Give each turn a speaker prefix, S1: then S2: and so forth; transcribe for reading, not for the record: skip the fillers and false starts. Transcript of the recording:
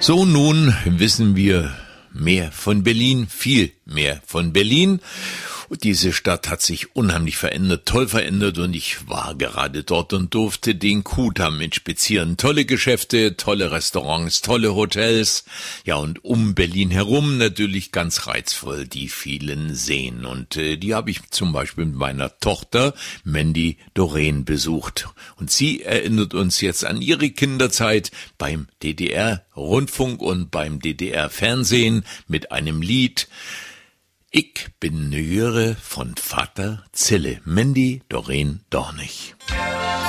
S1: So, nun wissen wir mehr von Berlin, viel mehr von Berlin. Und diese Stadt hat sich unheimlich verändert, toll verändert, und ich war gerade dort und durfte den Kuhdamm inspizieren. Tolle Geschäfte, tolle Restaurants, tolle Hotels. Ja, und um Berlin herum natürlich ganz reizvoll die vielen Seen. Und die habe ich zum Beispiel mit meiner Tochter Mandy Doreen besucht. Und sie erinnert uns jetzt an ihre Kinderzeit beim DDR-Rundfunk und beim DDR-Fernsehen mit einem Lied. Ich bin Nüre von Vater Zille. Mandy Doreen Dornig.